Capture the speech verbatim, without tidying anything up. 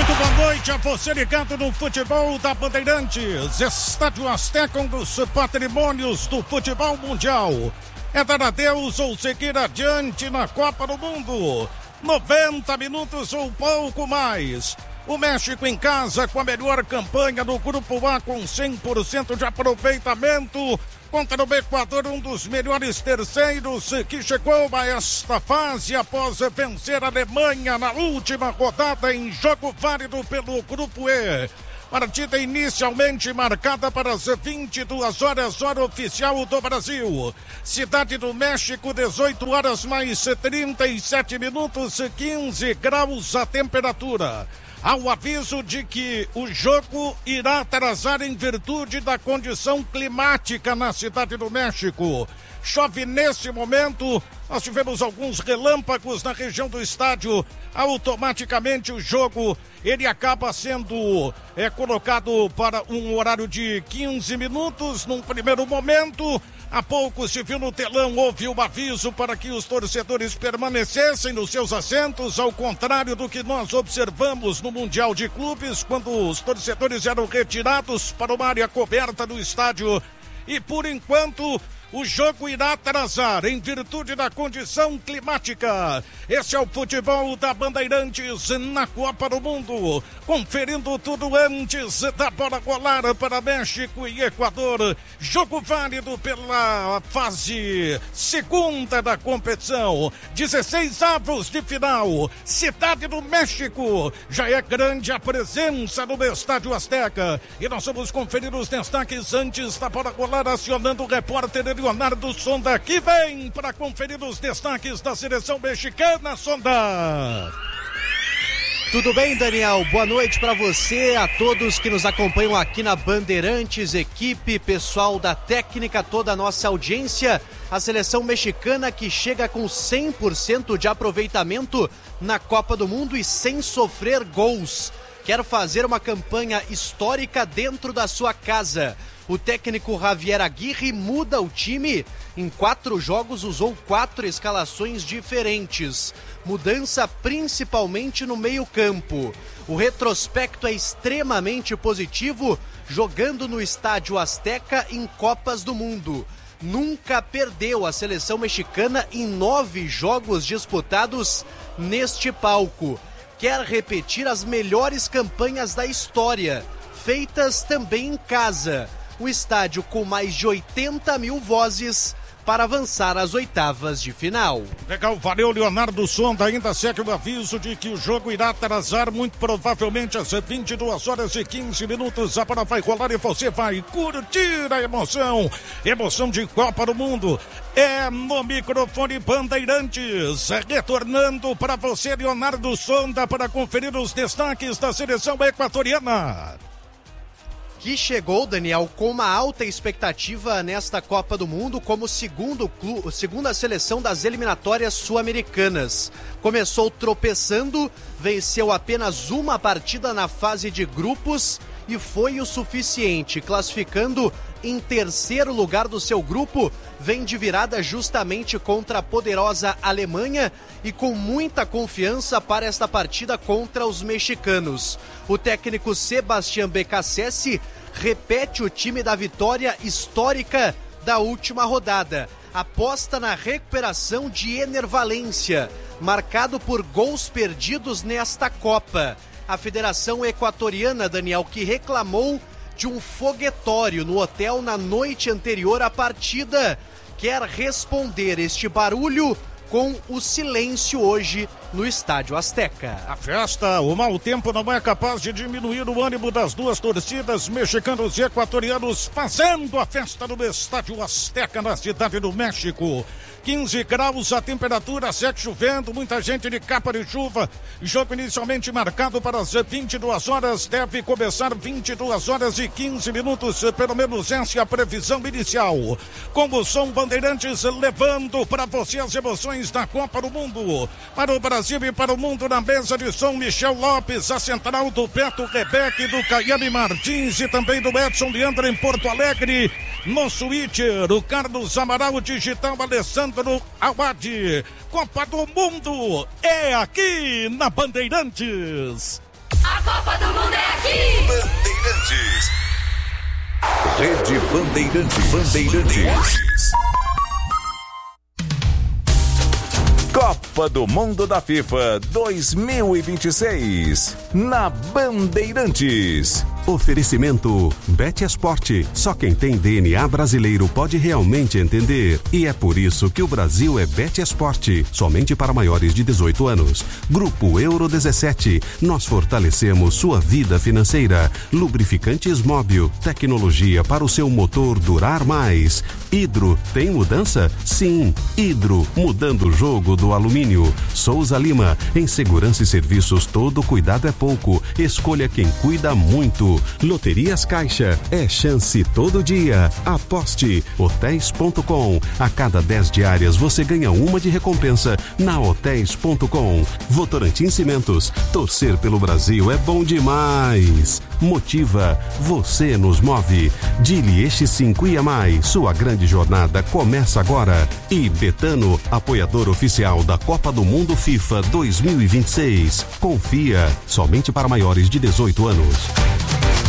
Muito boa noite a você ligado no futebol da Bandeirantes. Estádio Azteca, um dos patrimônios do futebol mundial. É dar adeus ou seguir adiante na Copa do Mundo. noventa minutos ou pouco mais. O México em casa com a melhor campanha do Grupo A com cem por cento de aproveitamento. Contra o Equador, um dos melhores terceiros que chegou a esta fase após vencer a Alemanha na última rodada em jogo válido pelo Grupo E. Partida inicialmente marcada para as vinte e duas horas, hora oficial do Brasil. Cidade do México, dezoito horas mais trinta e sete minutos, quinze graus a temperatura. Há o aviso de que o jogo irá atrasar em virtude da condição climática na Cidade do México. Chove nesse momento, nós tivemos alguns relâmpagos na região do estádio. Automaticamente o jogo ele acaba sendo é, colocado para um horário de quinze minutos num primeiro momento. Há pouco se viu no telão, houve um aviso para que os torcedores permanecessem nos seus assentos, ao contrário do que nós observamos no Mundial de Clubes, quando os torcedores eram retirados para uma área coberta do estádio. E por enquanto o jogo irá atrasar em virtude da condição climática. Esse é o futebol da Bandeirantes na Copa do Mundo. Conferindo tudo antes da bola rolar para México e Equador. Jogo válido pela fase segunda da competição. dezesseis avos de final. Cidade do México. Já é grande a presença no Estádio Azteca. E nós vamos conferir os destaques antes da bola rolar, acionando o repórter Leonardo Sonda, que vem para conferir os destaques da seleção mexicana. Sonda. Tudo bem, Daniel? Boa noite para você, a todos que nos acompanham aqui na Bandeirantes, equipe, pessoal da técnica, toda a nossa audiência. A seleção mexicana que chega com cem por cento de aproveitamento na Copa do Mundo e sem sofrer gols. Quer fazer uma campanha histórica dentro da sua casa. O técnico Javier Aguirre muda o time. Em quatro jogos usou quatro escalações diferentes. Mudança principalmente no meio-campo. O retrospecto é extremamente positivo, jogando no Estádio Azteca em Copas do Mundo. Nunca perdeu a seleção mexicana em nove jogos disputados neste palco. Quer repetir as melhores campanhas da história, feitas também em casa. O estádio com mais de oitenta mil vozes para avançar às oitavas de final. Legal, valeu, Leonardo Sonda. Ainda segue o aviso de que o jogo irá atrasar muito provavelmente às vinte e duas horas e quinze minutos. A bola vai rolar e você vai curtir a emoção. Emoção de Copa do Mundo. É no microfone Bandeirantes. Retornando para você, Leonardo Sonda, para conferir os destaques da seleção equatoriana. Que chegou, Daniel, com uma alta expectativa nesta Copa do Mundo como segundo clube, segunda seleção das eliminatórias sul-americanas. Começou tropeçando, venceu apenas uma partida na fase de grupos e foi o suficiente, classificando em terceiro lugar do seu grupo, vem de virada justamente contra a poderosa Alemanha e com muita confiança para esta partida contra os mexicanos. O técnico Sebastián Beccacece repete o time da vitória histórica da última rodada. Aposta na recuperação de Ener Valencia, marcado por gols perdidos nesta Copa. A Federação Equatoriana, Daniel, que reclamou de um foguetório no hotel na noite anterior à partida, quer responder este barulho com o silêncio hoje no Estádio Azteca. A festa, o mau tempo não é capaz de diminuir o ânimo das duas torcidas, mexicanos e equatorianos, fazendo a festa no Estádio Azteca na Cidade do México. quinze graus a temperatura, sete chovendo, muita gente de capa de chuva. Jogo inicialmente marcado para as vinte e duas horas, deve começar vinte e duas horas e quinze minutos, pelo menos essa é a previsão inicial. Com o som Bandeirantes levando para você as emoções da Copa do Mundo. Para o Brasil e para o mundo na mesa de som, Michel Lopes, a central do Beto Rebeque, do Caiane Martins e também do Edson Leandro em Porto Alegre. No Switcher, o Carlos Amaral, digital Alessandro Awad. Copa do Mundo é aqui na Bandeirantes. A Copa do Mundo é aqui! Bandeirantes. Rede Bandeirantes. Bandeirantes. Copa do Mundo da FIFA dois mil e vinte e seis, na Bandeirantes. Oferecimento Bet Esporte. Só quem tem D N A brasileiro pode realmente entender. E é por isso que o Brasil é Bet Esporte. Somente para maiores de dezoito anos. Grupo Euro dezessete. Nós fortalecemos sua vida financeira. Lubrificantes Móbil. Tecnologia para o seu motor durar mais. Hidro. Tem mudança? Sim. Hidro. Mudando o jogo do alumínio. Souza Lima. Em segurança e serviços, todo cuidado é pouco. Escolha quem cuida muito. Loterias Caixa, é chance todo dia. Aposte. Hotéis ponto com. A cada dez diárias você ganha uma de recompensa na Hotéis ponto com. Votorantim Cimentos, torcer pelo Brasil é bom demais. Motiva, você nos move. Dili Eixo cinco I A Mais, sua grande jornada começa agora. E Betano, apoiador oficial da Copa do Mundo FIFA dois mil e vinte e seis. Confia, somente para maiores de dezoito anos.